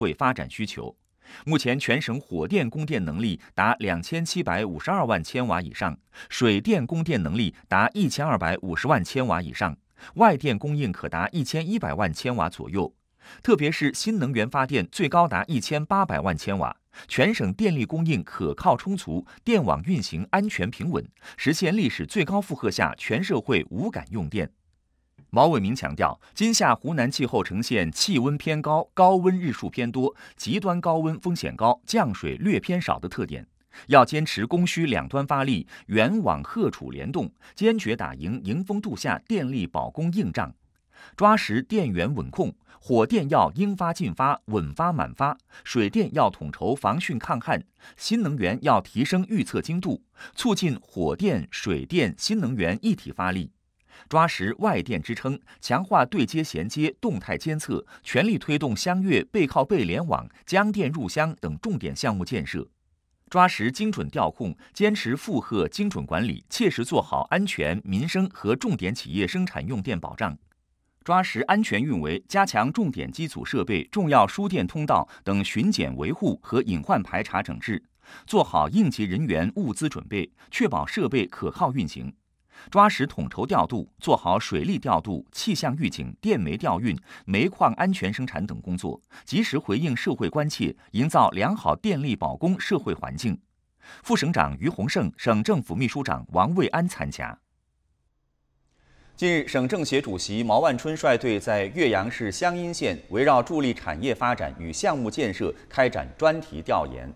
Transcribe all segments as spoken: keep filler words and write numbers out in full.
会发展需求。目前全省火电供电能力达两千七百五十二万千瓦以上，水电供电能力达一千二百五十万千瓦以上，外电供应可达一千一百万千瓦左右。特别是新能源发电最高达一千八百万千瓦，全省电力供应可靠充足，电网运行安全平稳，实现历史最高负荷下全社会无感用电。毛伟民强调，今夏湖南气候呈现气温偏高、高温日数偏多、极端高温风险高、降水略偏少的特点，要坚持供需两端发力，远网荷储联动，坚决打赢迎峰度夏电力保供硬仗，抓实电源稳控。火电要应发尽发、稳发满发，水电要统筹防汛抗旱，新能源要提升预测精度，促进火电、水电、新能源一体发力。抓实外电支撑，强化对接衔接、动态监测，全力推动湘粤背靠背联网、江电入湘等重点项目建设。抓实精准调控，坚持负荷精准管理，切实做好安全、民生和重点企业生产用电保障。抓实安全运维，加强重点基础设备、重要输电通道等巡检维护和隐患排查整治，做好应急人员物资准备，确保设备可靠运行。抓实统筹调度，做好水利调度、气象预警、电煤调运、煤矿安全生产等工作，及时回应社会关切，营造良好电力保供社会环境。副省长于洪胜、省政府秘书长王卫安参加。近日，省政协主席毛万春率队在岳阳市湘阴县围绕助力产业发展与项目建设开展专题调研。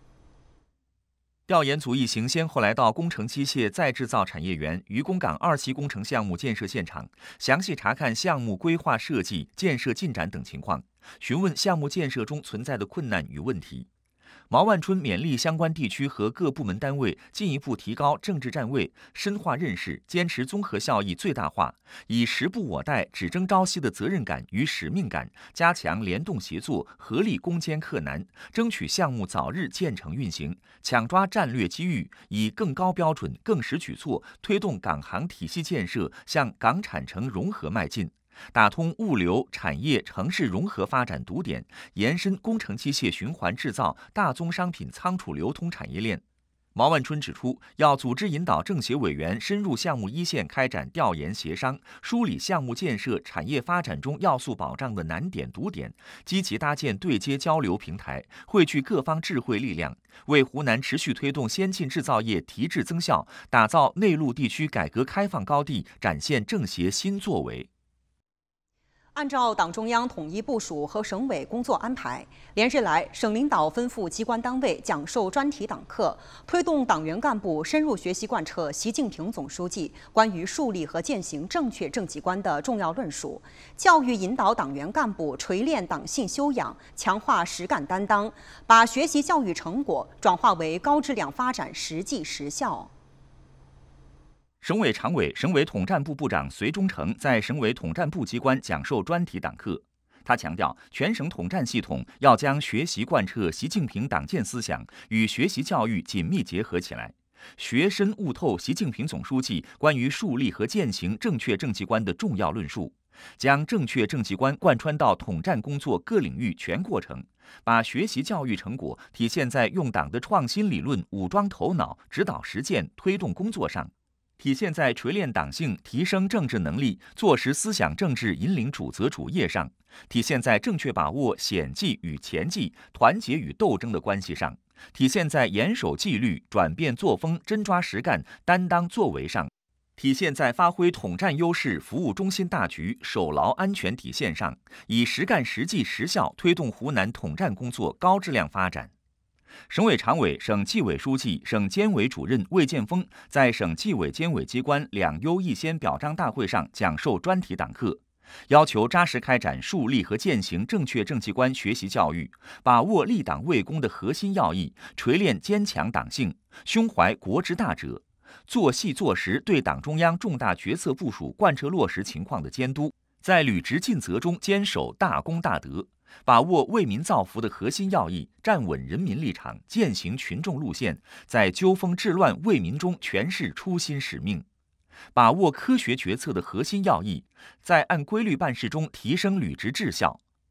调研组一行先后来到工程机械再制造产业园渔工港二期工程项目建设现场，详细查看项目规划设计、建设进展等情况，询问项目建设中存在的困难与问题。毛万春勉励相关地区和各部门单位进一步提高政治站位，深化认识，坚持综合效益最大化，以时不我待、只争朝夕的责任感与使命感，加强联动协作，合力攻坚克难，争取项目早日建成运行，抢抓战略机遇，以更高标准、更实举措推动港航体系建设向港产城融合迈进。打通物流、产业、城市融合发展堵点，延伸工程机械循环制造、大宗商品仓储流通产业链。毛万春指出，要组织引导政协委员深入项目一线开展调研协商，梳理项目建设、产业发展中要素保障的难点堵点，积极搭建对接交流平台，汇聚各方智慧力量，为湖南持续推动先进制造业提质增效、打造内陆地区改革开放高地展现政协新作为。 按照党中央统一部署和省委工作安排，连日来，省领导吩咐机关单位讲授专题党课，推动党员干部深入学习贯彻习近平总书记关于树立和践行正确政绩观的重要论述，教育引导党员干部锤炼党性修养，强化实干担当，把学习教育成果转化为高质量发展实际实效。 省委常委、省委统战部部长隋忠诚在省委统战部机关讲授专题党课。他强调，全省统战系统要将学习贯彻习近平党建思想与学习教育紧密结合起来，学深悟透习近平总书记关于树立和践行正确政绩观的重要论述，将正确政绩观贯穿到统战工作各领域全过程，把学习教育成果体现在用党的创新理论武装头脑、指导实践、推动工作上，体现在锤炼党性、提升政治能力、做实思想政治引领主责主业上，体现在正确把握险际与前际、团结与斗争的关系上，体现在严守纪律、转变作风、真抓实干、担当作为上，体现在发挥统战优势、服务中心大局、守牢安全底线上，以实干实际实效推动湖南统战工作高质量发展。省委常委、省纪委书记、省监委主任魏建峰在省纪委监委机关两优一先表彰大会上讲授专题党课，要求扎实开展树立和践行正确政绩观学习教育，把握立党为公的核心要义，锤炼坚强党性，胸怀国之大者，做细做实对党中央重大决策部署贯彻落实情况的监督，在履职尽责中坚守大公大德，把握为民造福的核心要义，站稳人民立场，践行群众路线，在纠锋治乱为民中诠释初心使命，把握科学决策的核心要义，在按规律办事中提升履职质效，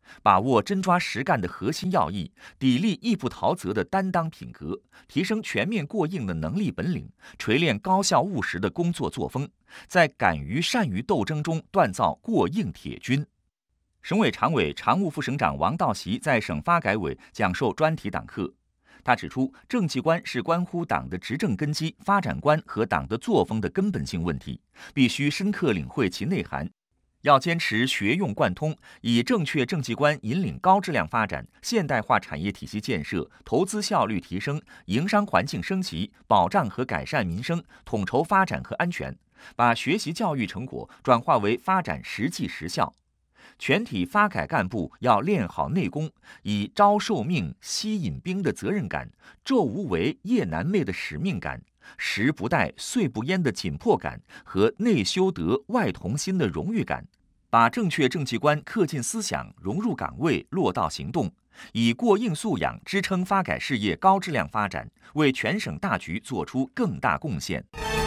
把握真抓实干的核心要义，砥砺义不逃责的担当品格，提升全面过硬的能力本领，锤炼高效务实的工作作风，在敢于善于斗争中锻造过硬铁军。省委常委、常务副省长王道习在省发改委讲授专题党课。他指出，政绩观是关乎党的执政根基、发展观和党的作风的根本性问题，必须深刻领会其内涵。要坚持学用贯通，以正确政绩观引领高质量发展、现代化产业体系建设、投资效率提升、营商环境升级、保障和改善民生、统筹发展和安全，把学习教育成果转化为发展实际实效。全体发改干部要练好内功，以朝受命、夕引兵的责任感，昼无为、夜难寐的使命感，时不待、岁不焉的紧迫感和内修德、外同心的荣誉感，把正确政绩观刻进思想、融入岗位、落到行动，以过硬素养支撑发改事业高质量发展，为全省大局做出更大贡献。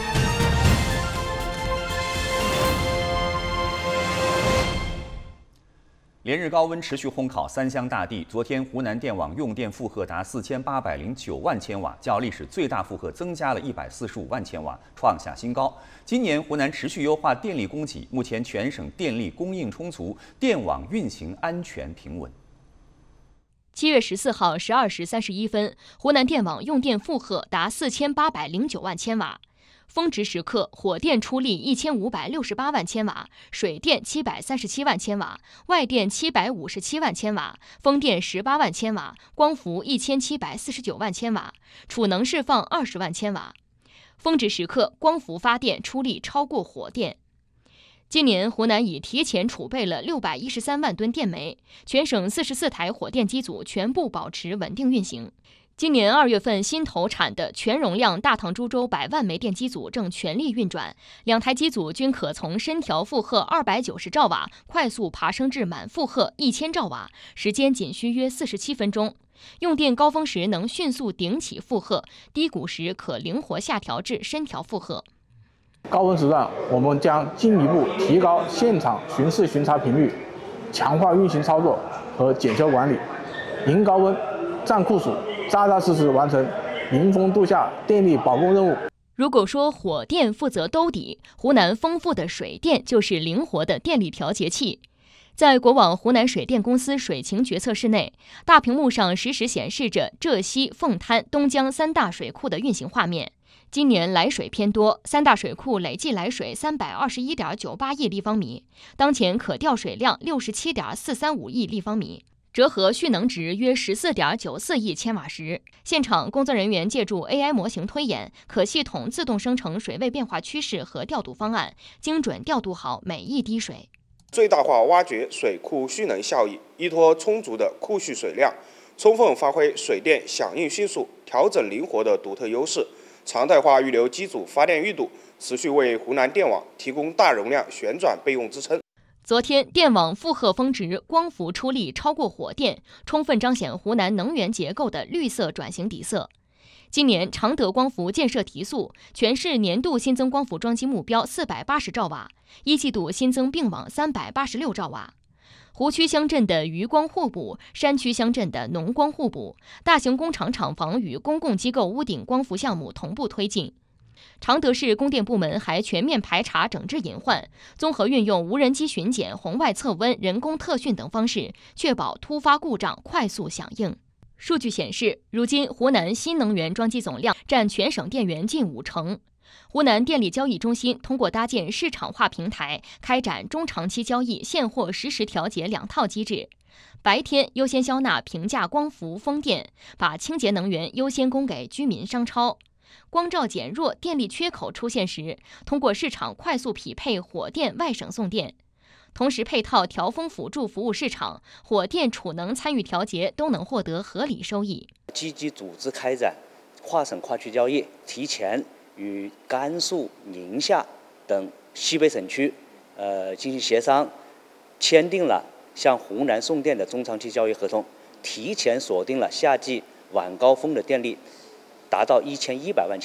连日高温持续烘烤三湘大地，昨天湖南电网用电负荷达四千八百零九万千瓦，较历史最大负荷增加了一百四十五万千瓦，创下新高。今年湖南持续优化电力供给，目前全省电力供应充足，电网运行安全平稳。 七月十四号十二时三十一分，湖南电网用电负荷达四千八百零九万千瓦。峰值时刻，火电出力一千五百六十八万千瓦，水电七百三十七万千瓦，外电七百五十七万千瓦，风电十八万千瓦，光伏一千七百四十九万千瓦，储能释放二十万千瓦。峰值时刻，光伏发电出力超过火电。今年湖南已提前储备了六百一十三万吨电煤，全省四十四台火电机组全部保持稳定运行。今年二月份新投产的全容量大唐株洲百万煤电机组正全力运转，两台机组均可从深调负荷二百九十兆瓦快速爬升至满负荷一千兆瓦，时间仅需约四十七分钟。用电高峰时能迅速顶起负荷，低谷时可灵活下调至深调负荷。 高温时段，我们将进一步提高现场巡视巡查频率，强化运行操作和检修管理，迎高温、战酷暑，扎扎实实完成迎峰度夏电力保供任务。 如果说火电负责兜底，湖南丰富的水电就是灵活的电力调节器。在国网湖南水电公司水情决策室内，大屏幕上实时显示着浙西、凤滩、东江三大水库的运行画面。今年来水偏多，三大水库累计来水三百二十一点九八亿立方米，当前可调水量六十七点四三五亿立方米。折合蓄能值约十四点九四亿千瓦时。现场工作人员借助 A I 模型推演，可系统自动生成水位变化趋势和调度方案，精准调度好每一滴水， 最大化挖掘水库蓄能效益，依托充足的库蓄水量，充分发挥水电响应迅速、调整灵活的独特优势，常态化预留机组发电预度，持续为湖南电网提供大容量旋转备用支撑。 昨天，电网负荷峰值，光伏出力超过火电，充分彰显湖南能源结构的绿色转型底色。今年常德光伏建设提速，全市年度新增光伏装机目标四百八十兆瓦，一季度新增并网三百八十六兆瓦。湖区乡镇的渔光互补，山区乡镇的农光互补，大型工厂厂房与公共机构屋顶光伏项目同步推进。常德市供电部门还全面排查整治隐患，综合运用无人机巡检、红外测温、人工特训等方式，确保突发故障快速响应。数据显示，如今湖南新能源装机总量占全省电源近五成。湖南电力交易中心通过搭建市场化平台，开展中长期交易现货实时调节两套机制。白天优先销纳平价光伏、风电，把清洁能源优先供给居民商超。光照减弱、电力缺口出现时，通过市场快速匹配火电外省送电，同时配套调峰辅助服务市场，火电储能参与调节都能获得合理收益。 积极组织开展跨省跨区交易，提前与甘肃、宁夏等西北省区呃进行协商，签订了向湖南送电的中长期交易合同，提前锁定了夏季晚高峰的电力达到一千一百万千瓦，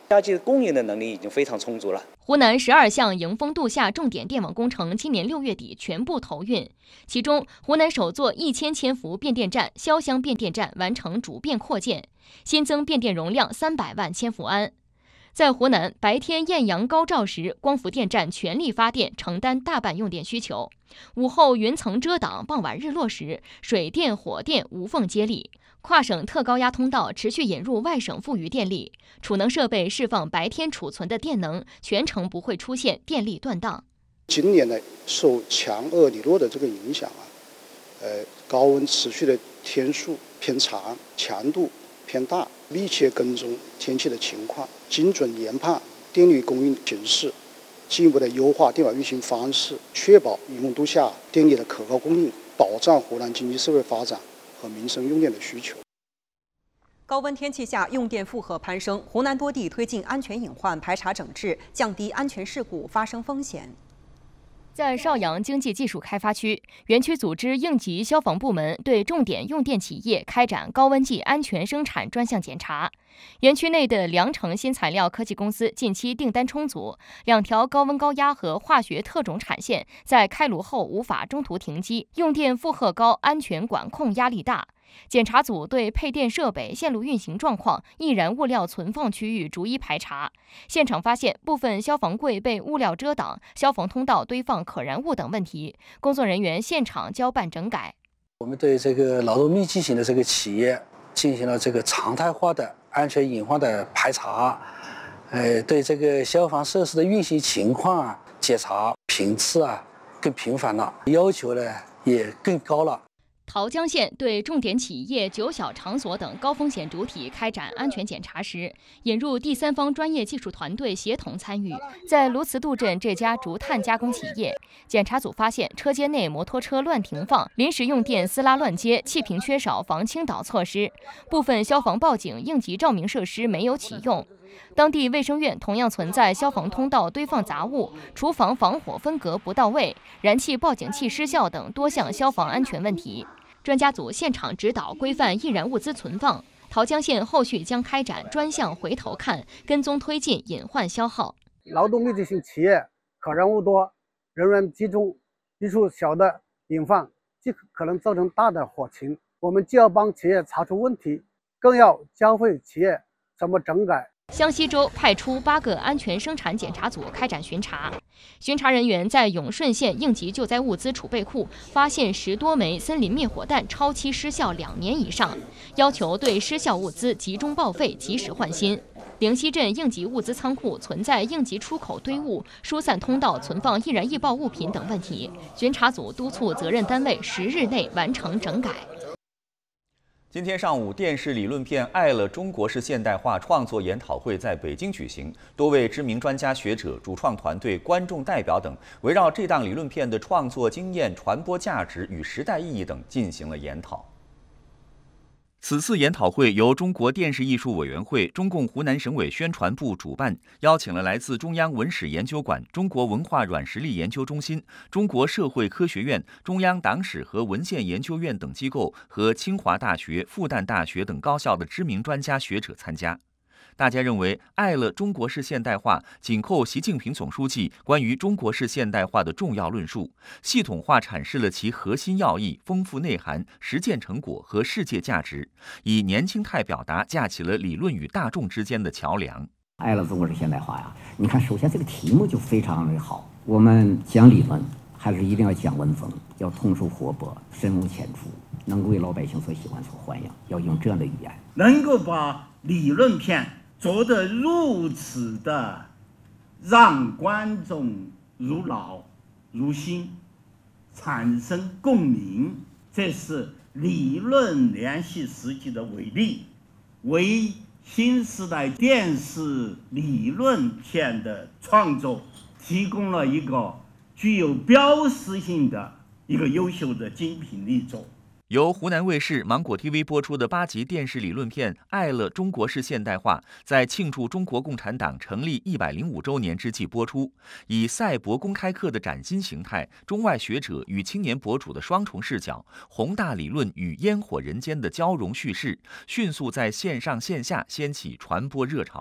夏季供应的能力已经非常充足了。 湖南十二项迎峰度夏重点电网工程今年六月底全部投运，其中湖南首座一千千伏变电站潇湘变电站完成主变扩建，新增变电容量三百万千伏安。在湖南，白天艳阳高照时，光伏电站全力发电，承担大半用电需求；午后云层遮挡，傍晚日落时，水电、火电无缝接力。跨省特高压通道持续引入外省富余电力，储能设备释放白天储存的电能，全程不会出现电力断档。 今年呢，受强恶理落的这个影响啊，呃，高温持续的天数偏长，强度偏大，密切跟踪天气的情况，精准研判电力供应形势，进一步的优化电网运行方式，确保迎峰度夏电力的可靠供应，保障湖南经济社会发展和民生用电的需求。 高温天气下，用电负荷攀升，湖南多地推进安全隐患排查整治，降低安全事故发生风险。 在邵阳经济技术开发区，园区组织应急消防部门对重点用电企业开展高温季安全生产专项检查。园区内的良成新材料科技公司近期订单充足，两条高温高压和化学特种产线在开炉后无法中途停机，用电负荷高，安全管控压力大。检查组对配电设备线路运行状况、易燃物料存放区域逐一排查，现场发现部分消防柜被物料遮挡、消防通道堆放可燃物等问题，工作人员现场交办整改。 我们对这个劳动密集型的这个企业进行了这个常态化的安全隐患的排查，呃，对这个消防设施的运行情况啊、检查频次啊更频繁了，要求呢也更高了。 桃江县对重点企业、九小场所等高风险主体开展安全检查时，引入第三方专业技术团队协同参与。在卢慈渡镇这家竹炭加工企业，检查组发现车间内摩托车乱停放、临时用电丝拉乱接、气瓶缺少防倾倒措施，部分消防报警应急照明设施没有启用。当地卫生院同样存在消防通道堆放杂物、厨房防火分隔不到位、燃气报警器失效等多项消防安全问题。专家组现场指导规范易燃物资存放。桃江县后续将开展专项回头看，跟踪推进隐患消耗。 劳动密集型企业可燃物多、人员集中、一处小的隐患，既可能造成大的火情。我们既要帮企业查出问题，更要教会企业怎么整改。 湘西州派出八个安全生产检查组开展巡查，巡查人员在永顺县应急救灾物资储备库发现十多枚森林灭火弹超期失效两年以上，要求对失效物资集中报废，及时换新。灵溪镇应急物资仓库存在应急出口堆物、疏散通道存放易燃易爆物品等问题，巡查组督促责任单位十日内完成整改。 今天上午，电视理论片《爱了中国式现代化》创作研讨会在北京举行，多位知名专家学者、主创团队、观众代表等围绕这档理论片的创作经验、传播价值与时代意义等进行了研讨。此次研讨会由中国电视艺术委员会、中共湖南省委宣传部主办，邀请了来自中央文史研究馆、中国文化软实力研究中心、中国社会科学院、中央党史和文献研究院等机构和清华大学、复旦大学等高校的知名专家学者参加。大家认为，爱了中国式现代化紧扣习近平总书记关于中国式现代化的重要论述，系统化阐释了其核心要义、丰富内涵、实践成果和世界价值，以年轻态表达架起了理论与大众之间的桥梁。 爱了中国式现代化呀，你看，首先这个题目就非常的好。我们讲理论，还是一定要讲文风，要通俗活泼、深入浅出，能够为老百姓所喜欢、所欢迎，要用这样的语言， 能够把理论片做得如此的让观众入脑入心，产生共鸣，这是理论联系实际的伟力，为新时代电视理论片的创作提供了一个具有标识性的一个优秀的精品力作。 由湖南卫视、芒果 T V 播出的八集电视理论片《爱了中国式现代化》在庆祝中国共产党成立一百零五周年之际播出，以赛博公开课的崭新形态、中外学者与青年博主的双重视角、宏大理论与烟火人间的交融叙事，迅速在线上线下掀起传播热潮。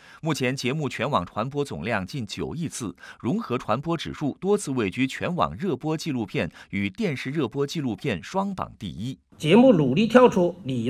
目前节目全网传播总量近九亿次，融合传播指数多次位居全网热播纪录片与电视热播纪录片双榜第一。 节目努力跳出理